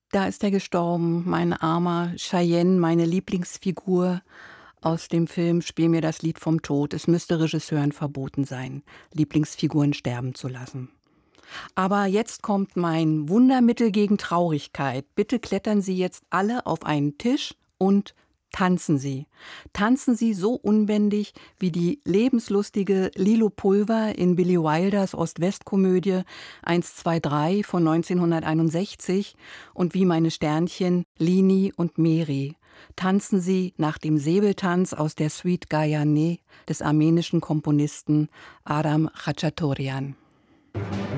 Da ist er gestorben, mein armer Cheyenne, meine Lieblingsfigur aus dem Film „Spiel mir das Lied vom Tod". Es müsste Regisseuren verboten sein, Lieblingsfiguren sterben zu lassen. Aber jetzt kommt mein Wundermittel gegen Traurigkeit. Bitte klettern Sie jetzt alle auf einen Tisch und tanzen Sie. Tanzen Sie so unbändig wie die lebenslustige Lilo Pulver in Billy Wilders Ost-West-Komödie 1, 2, 3 von 1961 und wie meine Sternchen Lini und Meri. Tanzen Sie nach dem Säbeltanz aus der Suite Gayane des armenischen Komponisten Adam Khachaturian.